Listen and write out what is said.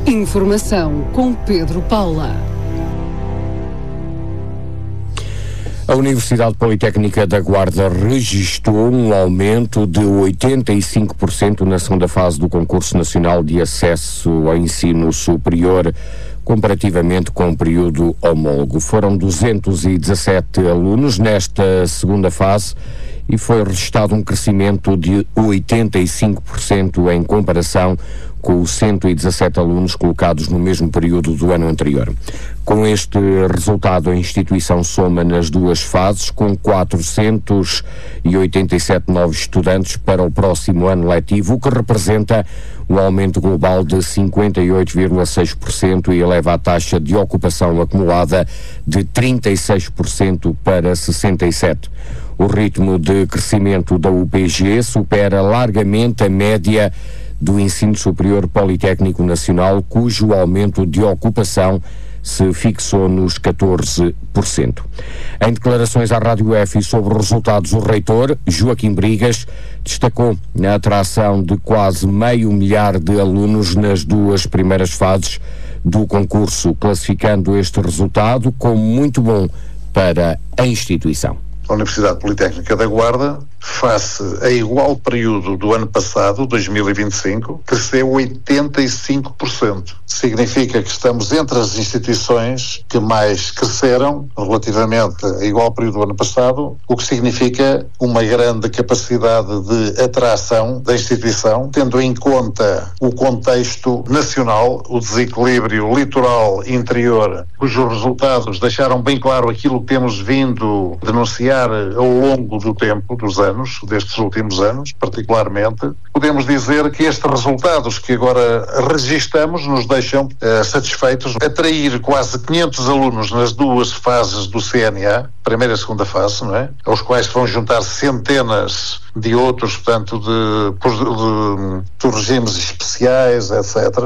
Informação com Pedro Paula. A Universidade Politécnica da Guarda registrou um aumento de 85% na segunda fase do Concurso Nacional de Acesso ao Ensino Superior, comparativamente com o período homólogo. Foram 217 alunos nesta segunda fase e foi registrado um crescimento de 85% em comparação com os 117 alunos colocados no mesmo período do ano anterior. Com este resultado, a instituição soma nas duas fases com 487 novos estudantes para o próximo ano letivo, o que representa um aumento global de 58,6% e eleva a taxa de ocupação acumulada de 36% para 67%. O ritmo de crescimento da UPG supera largamente a média do Ensino Superior Politécnico Nacional, cujo aumento de ocupação se fixou nos 14%. Em declarações à Rádio F sobre os resultados, o reitor, Joaquim Brigas, destacou a atração de quase 500 mil de alunos nas duas primeiras fases do concurso, classificando este resultado como muito bom para a instituição. A Universidade Politécnica da Guarda, face a igual período do ano passado, 2025, cresceu 85%. Significa que estamos entre as instituições que mais cresceram relativamente a igual período do ano passado, o que significa uma grande capacidade de atração da instituição, tendo em conta o contexto nacional, o desequilíbrio litoral interior, cujos resultados deixaram bem claro aquilo que temos vindo a denunciar ao longo do tempo, dos anos, destes últimos anos, particularmente. Podemos dizer que estes resultados que agora registamos nos deixam satisfeitos. Atrair quase 500 alunos nas duas fases do CNA, primeira e segunda fase, não é? Aos quais se vão juntar centenas de outros, portanto, de regimes especiais, etc.